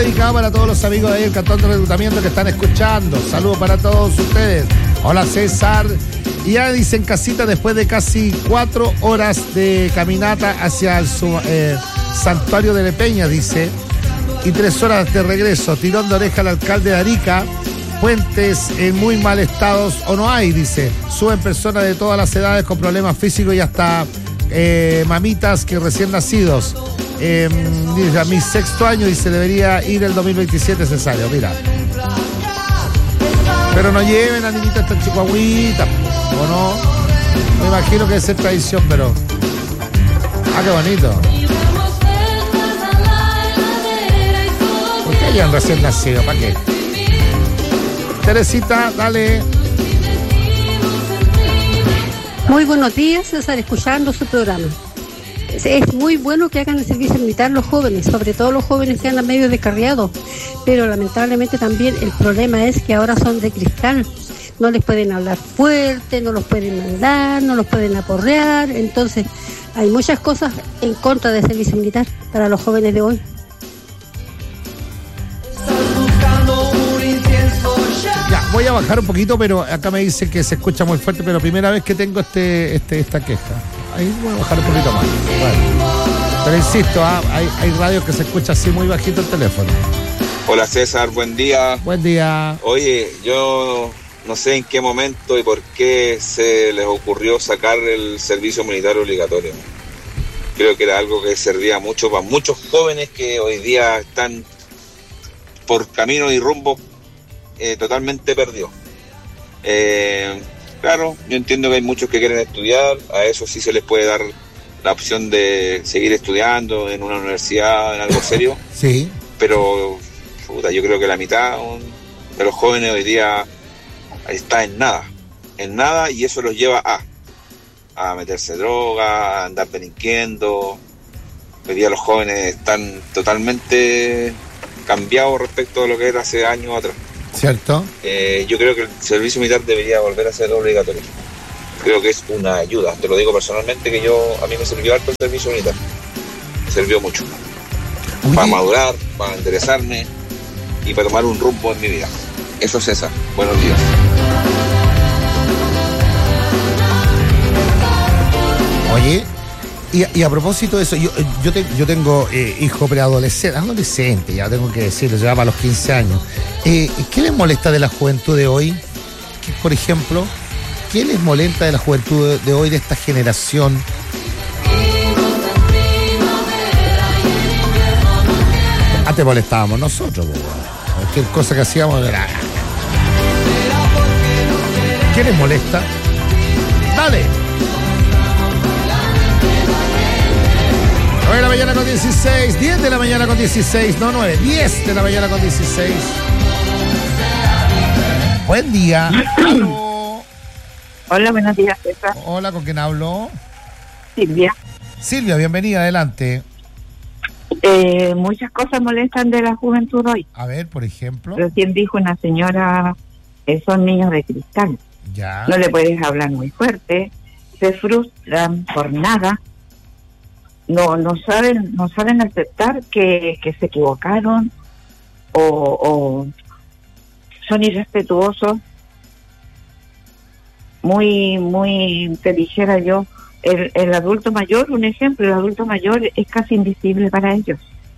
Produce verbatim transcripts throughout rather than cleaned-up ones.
dedicado para todos los amigos de ahí del Cantón de Reclutamiento que están escuchando. Saludos para todos ustedes. Hola César. Y ya dicen casita después de casi cuatro horas de caminata hacia el eh, santuario de Lepeña, dice, y tres horas de regreso. Tirón de oreja al alcalde de Arica. Puentes en muy mal estado o no hay, dice. Suben personas de todas las edades con problemas físicos y hasta eh, mamitas que recién nacidos. Eh, dice, a mi sexto año, dice, debería ir el dos mil veintisiete cesárea, mira. Pero no lleven a niñitas esta chihuahuita, ¿o no? Me imagino que es tradición, pero... Ah, qué bonito. ¿Por qué hayan recién nacido? ¿Para qué? Teresita, dale. Muy buenos días, César, escuchando su programa. Es, es muy bueno que hagan el servicio militar los jóvenes, sobre todo los jóvenes que andan medio descarriados, pero lamentablemente también el problema es que ahora son de cristal. No les pueden hablar fuerte, no los pueden mandar, no los pueden aporrear, entonces hay muchas cosas en contra del servicio militar para los jóvenes de hoy. Ya, voy a bajar un poquito, pero acá me dice que se escucha muy fuerte, pero primera vez que tengo este, este esta queja. Ahí voy a bajar un poquito más. Bueno. Pero insisto, ¿ah? hay, hay radios que se escucha así muy bajito el teléfono. Hola César, buen día. Buen día. Oye, yo no sé en qué momento y por qué se les ocurrió sacar el servicio militar obligatorio. Creo que era algo que servía mucho para muchos jóvenes que hoy día están por camino y rumbo eh, totalmente perdidos. Eh, claro, yo entiendo que hay muchos que quieren estudiar, a eso sí se les puede dar la opción de seguir estudiando en una universidad, en algo serio. Sí. Pero puta, yo creo que la mitad de los jóvenes hoy día está en nada, en nada, y eso los lleva a a meterse droga, a andar delinquiendo. Hoy día los jóvenes están totalmente cambiados respecto a lo que era hace años atrás. ¿Cierto? Eh, yo creo que el servicio militar debería volver a ser obligatorio. Creo que es una ayuda, te lo digo personalmente, que yo a mí me sirvió harto el servicio militar. Me sirvió mucho. Oye. Para madurar, para enderezarme y para tomar un rumbo en mi vida. Eso es César. Buenos días. Oye, y, y a propósito de eso, yo, yo, te, yo tengo eh, hijo preadolescente, adolescente, ya tengo que decirlo, ya para los quince años. Eh, ¿Qué les molesta de la juventud de hoy? ¿Qué, por ejemplo, ¿qué les molesta de la juventud de, de hoy, de esta generación? Antes molestábamos nosotros, cualquier cosa que hacíamos era... ¿Qué les molesta? Dale. nueve de la mañana con dieciséis, diez de la mañana con dieciséis, no nueve, diez de la mañana con dieciséis. Buen día. ¿Aló? Hola, buenos días, César. Hola, ¿con quién hablo? Silvia. Silvia, bienvenida, adelante. Eh, muchas cosas molestan de la juventud hoy. A ver, por ejemplo. Recién dijo una señora, eh, son niños de cristal. Ya. No le puedes hablar muy fuerte, se frustran por nada. No, no saben, no saben aceptar que, que se equivocaron o, o son irrespetuosos. Muy, muy te dijera yo, el, el adulto mayor, un ejemplo, el adulto mayor es casi invisible para ellos.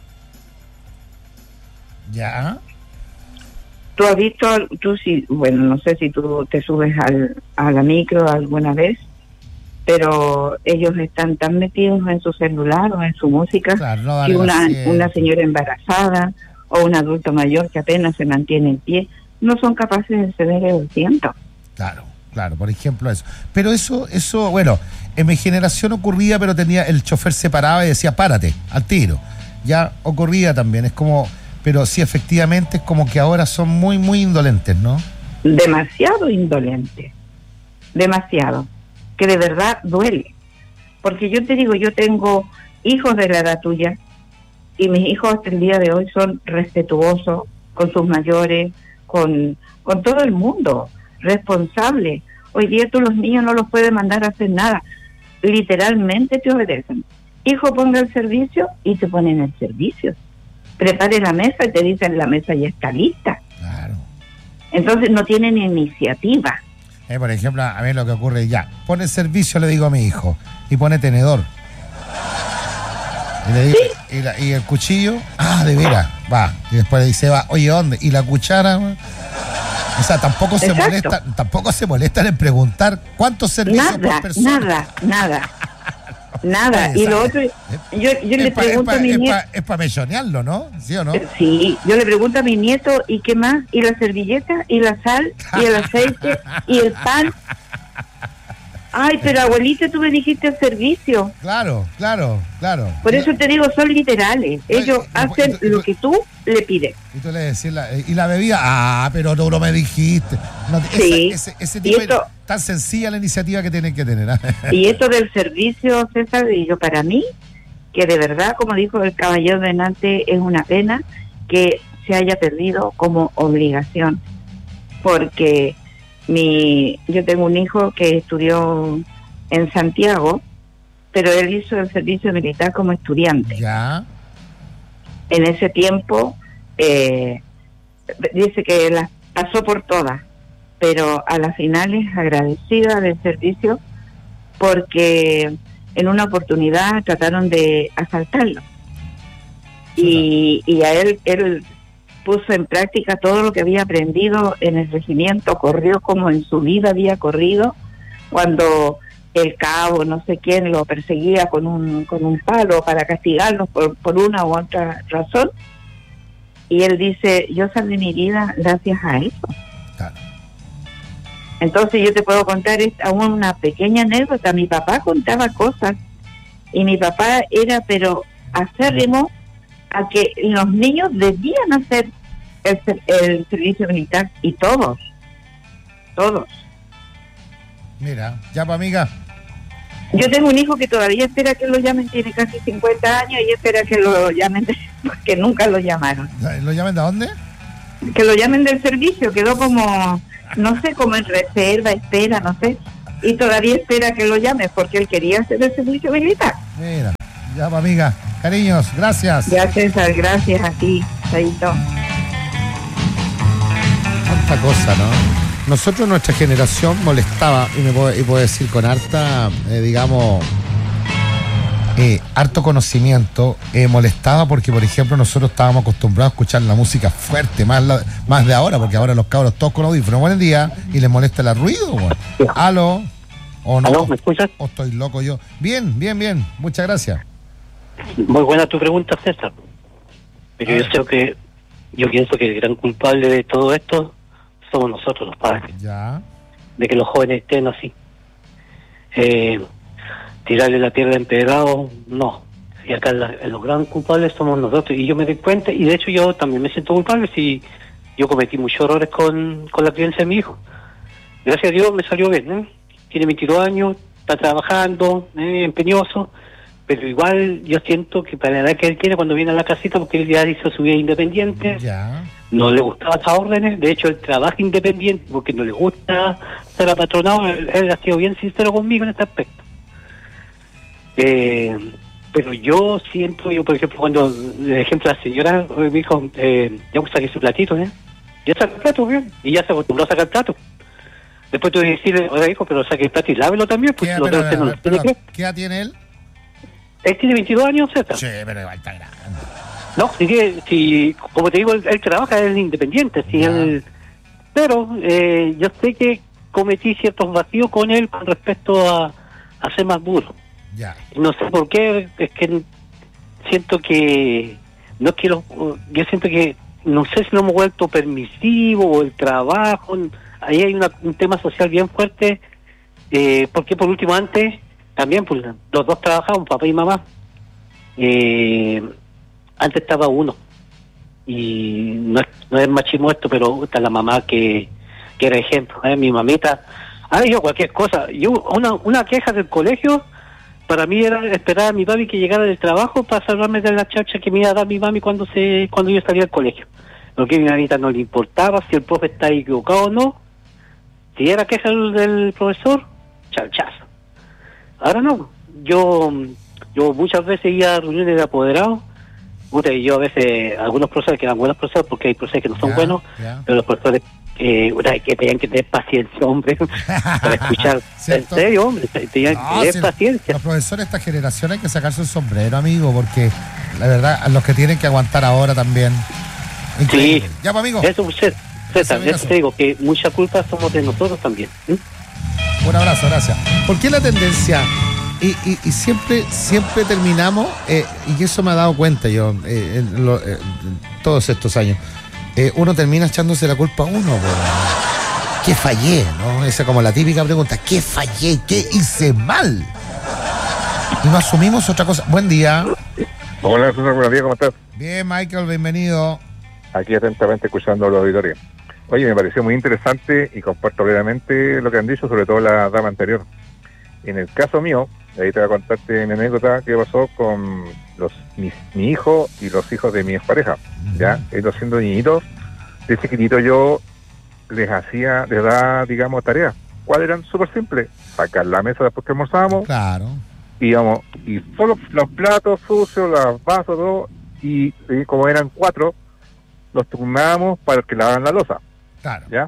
Ya. Tú has visto, tú sí, bueno, no sé si tú te subes al, a la micro alguna vez, pero ellos están tan metidos en su celular o en su música, claro, no que una, una señora embarazada o un adulto mayor que apenas se mantiene en pie no son capaces de ceder el asiento. Claro, claro, por ejemplo eso. Pero eso, eso, bueno, en mi generación ocurría, pero tenía el chofer se paraba y decía párate, al tiro. Ya ocurría también, es como, pero sí, efectivamente es como que ahora son muy, muy indolentes, ¿no? Demasiado indolentes, demasiado. Que de verdad duele, porque yo te digo, yo tengo hijos de la edad tuya y mis hijos hasta el día de hoy son respetuosos con sus mayores, con, con todo el mundo, responsables. Hoy día tú los niños no los puedes mandar a hacer nada, literalmente te obedecen. Hijo, ponga el servicio y te ponen el servicio, prepare la mesa y te dicen la mesa ya está lista. Claro. Entonces no tienen iniciativa. Eh, por ejemplo, a mí lo que ocurre ya, pone servicio, le digo a mi hijo, y pone tenedor. Y le digo, ¿sí? y, la, y el cuchillo, ah, de veras, va. Y después le dice, va, oye, ¿dónde? Y la cuchara, o sea, tampoco se Exacto. molesta, tampoco se molestan en preguntar cuántos servicios Nada, por persona. nada, nada. Nada. Oye, Y lo ¿sabes? otro, yo, yo le pa, pregunto pa, a mi nieto. Es para mechonearlo, ¿no? ¿Sí o no? Sí, yo le pregunto a mi nieto, ¿y qué más? ¿Y la servilleta? ¿Y la sal? ¿Y el aceite? ¿Y el pan? Ay, pero abuelita, tú me dijiste el servicio. Claro, claro, claro. Por eso te digo, son literales. Ellos y- y- hacen y- y- lo que tú le pides. Y tú le decís, la, y la bebida, ah, pero tú no me dijiste. No, esa- Sí. ese, ese Y tipo de- esto- tan sencilla la iniciativa que tienen que tener. ¿Ah? Y esto del servicio, César, y yo para mí, que de verdad, como dijo el caballero de Nantes, es una pena que se haya perdido como obligación. Porque mi yo tengo un hijo que estudió en Santiago, pero él hizo el servicio militar como estudiante. Ya. En ese tiempo, eh, dice que las pasó por todas, pero a las finales agradecida del servicio porque en una oportunidad trataron de asaltarlo. Y, y a él, él puso en práctica todo lo que había aprendido en el regimiento, corrió como en su vida había corrido, cuando el cabo, no sé quién, lo perseguía con un, con un palo para castigarlos por, por una u otra razón. Y él dice, yo salvé mi vida gracias a eso. Claro. Entonces yo te puedo contar esta, una pequeña anécdota. Mi papá contaba cosas y mi papá era pero acérrimo a que los niños debían hacer el, el servicio militar, y todos, todos. Mira, ya pa' amiga. Yo tengo un hijo que todavía espera que lo llamen, tiene casi cincuenta años y espera que lo llamen, porque nunca lo llamaron. ¿Lo llaman de dónde? Que lo llamen del servicio, quedó como, no sé, como en reserva, espera, no sé, y todavía espera que lo llamen porque él quería hacer el servicio militar. Mira, ya pa' amiga. Cariños, gracias. Ya, César, gracias a ti, Chaito. Tanta cosa, ¿no? Nosotros, nuestra generación, molestaba, y me puedo, y puedo decir con harta, eh, digamos, eh, harto conocimiento, eh, molestaba porque, por ejemplo, nosotros estábamos acostumbrados a escuchar la música fuerte, más, la, más de ahora, porque ahora los cabros todos con audífonos, buen día, y les molesta el ruido, bueno. ¿Aló? ¿O no? ¿Aló? ¿Me escuchas? ¿O estoy loco yo? Bien, bien, bien, muchas gracias. Muy buena tu pregunta, César. Pero yo creo que, yo pienso que el gran culpable de todo esto somos nosotros, los padres, Ya. de que los jóvenes estén así. Eh, tirarle la tierra empedrado, no. Y acá la, los gran culpables somos nosotros. Y yo me doy cuenta, y de hecho yo también me siento culpable si yo cometí muchos errores con, con la crianza de mi hijo. Gracias a Dios me salió bien, ¿eh? Tiene veintidós años, está trabajando, ¿eh? Empeñoso. Pero igual yo siento que para la edad que él tiene cuando viene a la casita, porque él ya hizo su vida independiente, Ya. no le gustaban esas órdenes, de hecho él trabaja independiente porque no le gusta ser apatronado, él, él ha sido bien sincero conmigo en este aspecto. Eh, pero yo siento, yo por ejemplo, cuando, de ejemplo, la señora me dijo, eh, ya saqué su platito, ¿eh? Ya saqué el plato, bien, y ya se acostumbró a sacar el plato. Después tuve que decirle, oiga hijo, pero saque el plato y lávelo también, porque ¿Qué, lo pero, otro usted no lo pero, tiene que... ¿qué edad tiene él? Él tiene veintidós años, César. Sí, pero igual está grande. No, sí que, si, como te digo, él, él trabaja, él es independiente, sí, Ya. él, pero eh, yo sé que cometí ciertos vacíos con él con respecto a, a ser más duro. Ya. No sé por qué, es que siento que, no es que lo, yo siento que, no sé si lo hemos vuelto permisivo o el trabajo, ahí hay una, un tema social bien fuerte, eh, porque por último antes, también pues, los dos trabajaban, papá y mamá. Eh, antes estaba uno. Y no es, no es machismo esto, pero está la mamá que, que era ejemplo. ¿eh? Mi mamita, ah, yo cualquier cosa. Yo una, una queja del colegio, para mí era esperar a mi papi que llegara del trabajo para salvarme de la chacha que me iba a dar mi mami cuando se cuando yo salía del colegio. Porque a mi mamita no le importaba si el profe está equivocado o no. Si era queja del, del profesor, chachazo. Ahora no, yo yo muchas veces iba a reuniones de apoderados puta, yo a veces, algunos profesores que eran buenos profesores, porque hay profesores que no son Ya, buenos, ya. pero los profesores eh, puta, que tenían que tener paciencia, hombre, para escuchar. En ¿Cierto? serio, hombre, tenían No, que tener si paciencia. los profesores de esta generación hay que sacarse un sombrero, amigo, porque la verdad, a los que tienen que aguantar ahora también. Increíble. Sí. Ya, pues, amigo. Eso, César, César, Ese es mi eso caso. te digo, que mucha culpa somos de nosotros también. ¿eh? Un abrazo, gracias. ¿Por qué la tendencia? Y, y, y siempre siempre terminamos, eh, y eso me ha dado cuenta yo eh, en lo- eh, en todos estos años, eh, uno termina echándose la culpa a uno. Por, ¿qué fallé? ¿No? Esa como la típica pregunta, ¿qué fallé? ¿Qué hice mal? Y no asumimos otra cosa. Buen día. Hola, César, buenos días, ¿cómo estás? Bien, Michael, bienvenido. Aquí atentamente escuchando los auditores. Oye, me pareció muy interesante y comparto plenamente lo que han dicho, sobre todo la dama anterior. En el caso mío, ahí te voy a contarte mi anécdota que pasó con los mis, mi hijo y los hijos de mi expareja. Ya, ellos siendo niñitos, de chiquitito yo les hacía, les daba, digamos, tareas. ¿Cuáles eran? Súper simples. Sacar la mesa después que almorzábamos, Claro. íbamos, y solo los platos sucios, los vasos, todo, y, y como eran cuatro, los turnábamos para que lavaran la loza, Claro. ¿ya?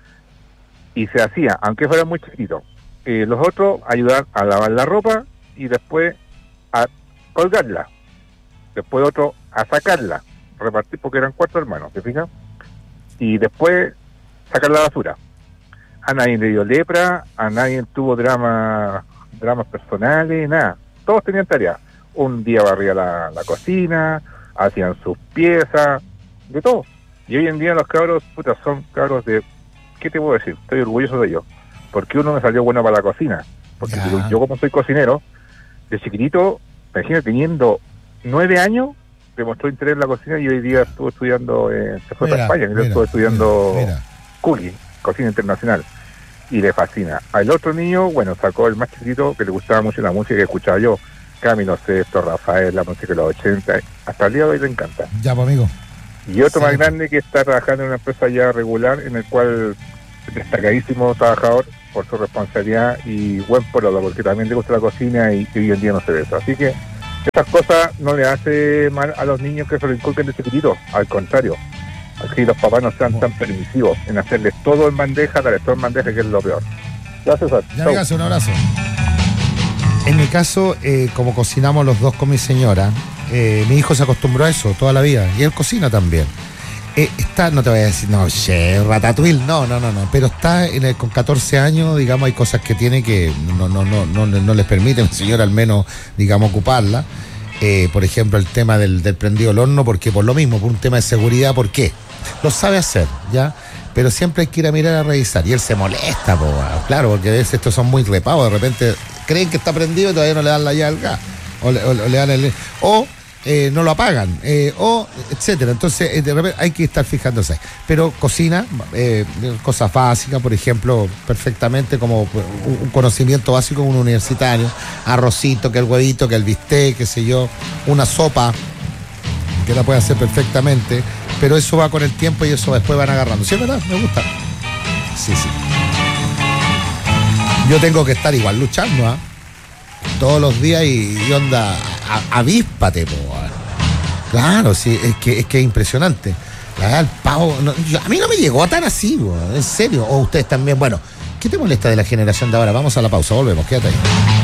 Y se hacía, aunque fuera muy chiquito. Eh, los otros ayudar a lavar la ropa y después a colgarla. Después otro a sacarla, repartir porque eran cuatro hermanos, ¿se fijan? Y después sacar la basura. A nadie le dio lepra, a nadie tuvo drama, dramas personales, nada. Todos tenían tareas. Un día barría la, la cocina, hacían sus piezas, de todo. Y hoy en día los cabros, puta, son cabros de... ¿Qué te puedo decir? Estoy orgulloso de ellos. Porque uno me salió bueno para la cocina. Porque Ya. yo, yo como soy cocinero, de chiquitito, me imagino teniendo nueve años, demostró interés en la cocina y hoy día estuvo estudiando, eh, se fue Mira, para España, y mira, estuvo estudiando mira, mira. cooking, cocina internacional, y le fascina. Al otro niño, bueno, sacó el más chiquitito, que le gustaba mucho la música que escuchaba yo, Camilo Sesto, Rafael, la música de los ochenta, hasta el día de hoy le encanta. Ya, pues, amigo. Y otro Sí. más grande que está trabajando en una empresa ya regular, en el cual destacadísimo trabajador por su responsabilidad y buen polola, porque también le gusta la cocina y, y hoy en día no se ve eso. Así que estas cosas no le hace mal a los niños que se lo inculquen de chiquitito, al contrario. Así los papás no sean tan permisivos en hacerles todo en bandeja, darles todo en bandeja, que es lo peor. Gracias, César. Ya, Chau. amigazo, un abrazo. En mi caso, eh, como cocinamos los dos con mi señora, eh, mi hijo se acostumbró a eso toda la vida y él cocina también. Eh, está, no te voy a decir, no, che, ratatouille, no, no, no, no, pero está en el- con catorce años, digamos, hay cosas que tiene que no, no, no, no, no les permite a mi señora al menos, digamos, ocuparla. Eh, por ejemplo, el tema del, del prendido al horno, porque por lo mismo, por un tema de seguridad, ¿por qué? Lo sabe hacer, ¿ya? Pero siempre hay que ir a mirar a revisar. Y él se molesta, po, weón. Claro, porque a veces estos son muy repavos. De repente creen que está prendido y todavía no le dan la llave al gas. O le, o, o le dan el... O eh, no lo apagan. Eh, o etcétera. Entonces, eh, de repente hay que estar fijándose. Pero cocina, eh, cosas básicas, por ejemplo, perfectamente como un, un conocimiento básico de un universitario. Arrocito, que el huevito, que el bistec, qué sé yo. Una sopa, que la puede hacer perfectamente, pero eso va con el tiempo y eso después van agarrando. ¿Sí es verdad? Me gusta. Sí, sí. Yo tengo que estar igual luchando, ¿ah? Todos los días y, y onda, a- avíspate, po. Claro, sí, es que es que es impresionante. La verdad, el pavo, no, yo- a mí no me llegó tan así, po, en serio. O ustedes también, bueno, ¿qué te molesta de la generación de ahora? Vamos a la pausa, volvemos, quédate ahí.